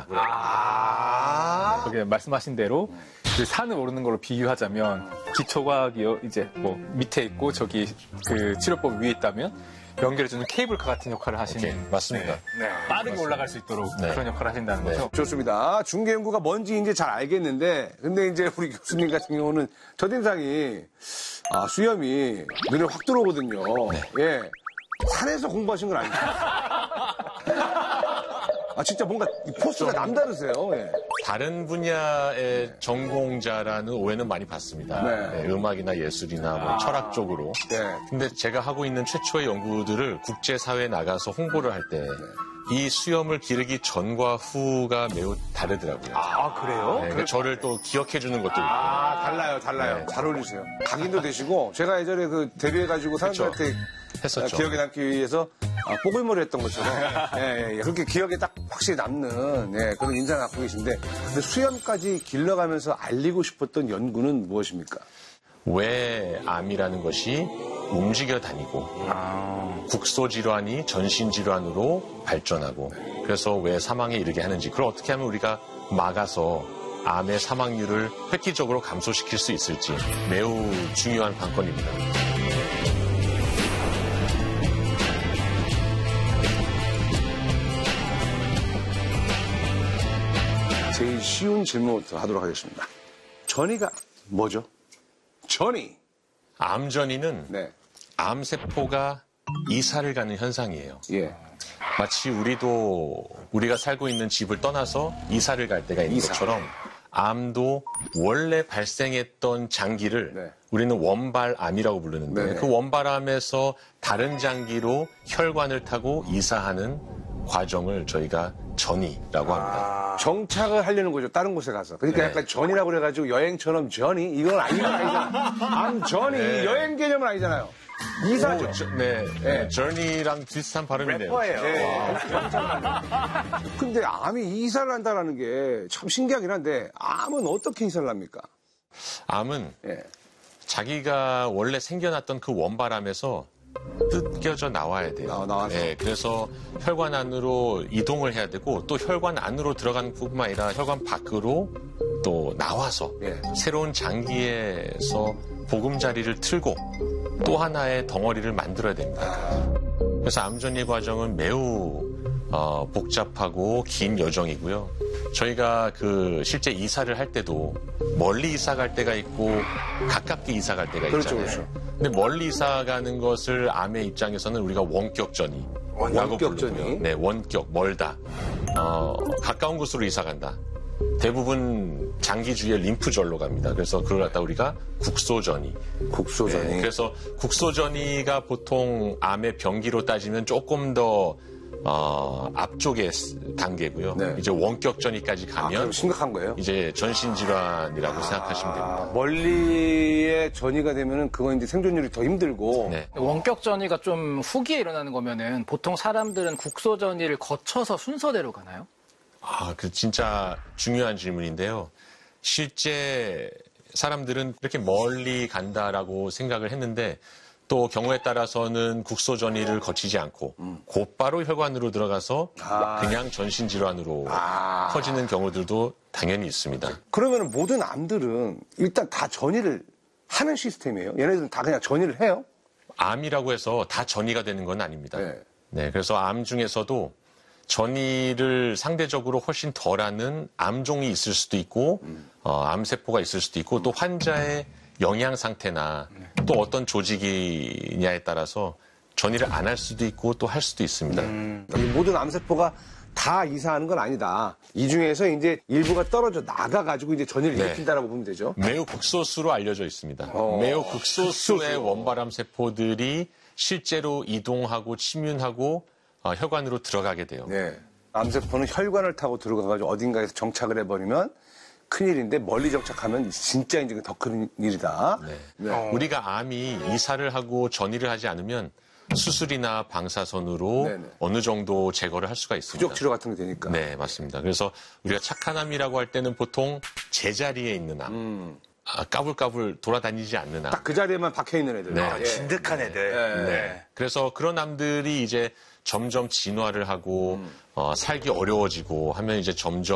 그래. 거기에 말씀하신 대로 그 산을 오르는 걸로 비유하자면 기초과학이 이제 뭐 밑에 있고 저기 그 치료법 위에 있다면 연결해주는 케이블카 같은 역할을 하시는. 맞습니다. 빠르게 올라갈 수 있도록 그런 역할을 하신다는 거죠. 좋습니다. 중개연구가 뭔지 이제 잘 알겠는데, 근데 이제 우리 교수님 같은 경우는 첫인상이, 수염이 눈에 확 들어오거든요. 예. 산에서 공부하신 건 아니죠? 진짜 뭔가 포스가 남다르세요. 예. 다른 분야의 전공자라는 오해는 많이 받습니다. 네. 음악이나 예술이나 뭐 철학 쪽으로. 네. 근데 제가 하고 있는 최초의 연구들을 국제사회에 나가서 홍보를 할 때 이 수염을 기르기 전과 후가 매우 다르더라고요. 그래요? 네, 그러니까 저를 또 기억해 주는 것도 있고. 달라요. 네. 잘 어울리세요. 각인도 되시고, 제가 예전에 그 데뷔해가지고 사람들한테 했었죠. 기억에 남기 위해서 뽀글머리 했던 것처럼 예. 그렇게 기억에 딱 확실히 남는 그런 인상을 갖고 계신데, 근데 수염까지 길러가면서 알리고 싶었던 연구는 무엇입니까? 왜 암이라는 것이 움직여 다니고 국소질환이 전신질환으로 발전하고 그래서 왜 사망에 이르게 하는지, 그걸 어떻게 하면 우리가 막아서 암의 사망률을 획기적으로 감소시킬 수 있을지 매우 중요한 관건입니다. 제일 쉬운 질문부터 하도록 하겠습니다. 전이가 뭐죠? 전이. 암전이는 네. 암세포가 이사를 가는 현상이에요. 예. 마치 우리가 살고 있는 집을 떠나서 이사를 갈 때가 있는 것처럼 암도 원래 발생했던 장기를 우리는 원발암이라고 부르는데 네네. 그 원발암에서 다른 장기로 혈관을 타고 이사하는 과정을 저희가 전이라고 합니다. 정착을 하려는 거죠. 다른 곳에 가서. 그러니까 약간 전이라고 그래가지고 여행처럼 전이? 이건 아니잖아. 암 전이 여행 개념은 아니잖아요. 이사죠. journey랑 비슷한 발음이네요. 근데 암이 이사를 한다는 게 참 신기하긴 한데, 암은 어떻게 이사를 합니까? 암은 자기가 원래 생겨났던 그 원발암에서 뜯겨져 나와야 돼요. 나와서. 그래서 혈관 안으로 이동을 해야 되고 또 혈관 안으로 들어가는 뿐만 아니라 혈관 밖으로 또 나와서 새로운 장기에서 보금자리를 틀고 또 하나의 덩어리를 만들어야 됩니다. 그래서 암전이 과정은 매우 복잡하고 긴 여정이고요. 저희가 실제 이사를 할 때도 멀리 이사 갈 때가 있고 가깝게 이사 갈 때가 있잖아요. 그렇죠. 근데 멀리 이사 가는 것을 암의 입장에서는 우리가 원격전이라고 부르고요. 네, 원격, 멀다. 가까운 곳으로 이사 간다. 대부분 장기 주위에 림프절로 갑니다. 그래서 그걸 갖다 우리가 국소전이. 그래서 국소전이가 보통 암의 병기로 따지면 조금 더 앞쪽의 단계고요. 이제 원격전이까지 가면 심각한 거예요? 이제 전신질환이라고 생각하시면 됩니다. 멀리의 전이가 되면은 그건 이제 생존율이 더 힘들고. 원격 전이가 좀 후기에 일어나는 거면은 보통 사람들은 국소 전이를 거쳐서 순서대로 가나요? 그 진짜 중요한 질문인데요. 실제 사람들은 이렇게 멀리 간다라고 생각을 했는데 또 경우에 따라서는 국소전이를 거치지 않고 곧바로 혈관으로 들어가서 그냥 전신질환으로 퍼지는 경우들도 당연히 있습니다. 그러면 모든 암들은 일단 다 전이를 하는 시스템이에요? 얘네들은 다 그냥 전이를 해요? 암이라고 해서 다 전이가 되는 건 아닙니다. 그래서 암 중에서도 전이를 상대적으로 훨씬 덜하는 암종이 있을 수도 있고 암세포가 있을 수도 있고 또 환자의 영양 상태나 또 어떤 조직이냐에 따라서 전이를 안 할 수도 있고 또 할 수도 있습니다. 모든 암세포가 다 이사하는 건 아니다. 이 중에서 이제 일부가 떨어져 나가가지고 이제 전이를 일으킨다라고 보면 되죠. 매우 극소수로 알려져 있습니다. 매우 극소수의 원발암 세포들이 실제로 이동하고 침윤하고 혈관으로 들어가게 돼요. 암세포는 혈관을 타고 들어가가지고 어딘가에서 정착을 해버리면 큰일인데 멀리 정착하면 진짜 이제 더 큰 일이다. 우리가 암이 이사를 하고 전이를 하지 않으면 수술이나 방사선으로 어느 정도 제거를 할 수가 있습니다. 부족 치료 같은 게 되니까. 네, 맞습니다. 그래서 우리가 착한 암이라고 할 때는 보통 제자리에 있는 암. 까불까불 돌아다니지 않는 암. 딱 그 자리에만 박혀있는 애들. 진득한 애들. 그래서 그런 암들이 이제 점점 진화를 하고 살기 어려워지고 하면 이제 점점